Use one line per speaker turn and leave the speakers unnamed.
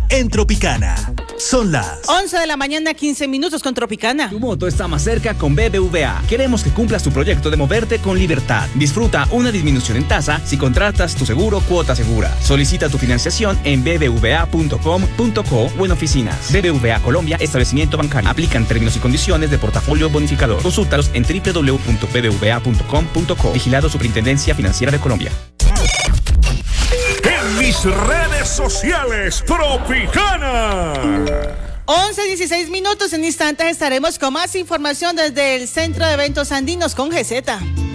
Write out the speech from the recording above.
en Tropicana. Son las
11 de la mañana, 15 minutos con Tropicana.
Tu moto está más cerca con BBVA. Queremos que cumplas tu proyecto de moverte con libertad. Disfruta una disminución en tasa si contratas tu seguro Cuota Segura. Solicita tu financiación en bbva.com.co o en oficinas. BBVA Colombia, establecimiento bancario. Aplican términos y condiciones de portafolio bonificador. Consúltalos en www.bbva.com.co. Vigilado Superintendencia Financiera de Colombia.
En mis redes sociales, Tropicana.
11:16 minutos. En instantes estaremos con más información desde el Centro de Eventos Andinos con GZ.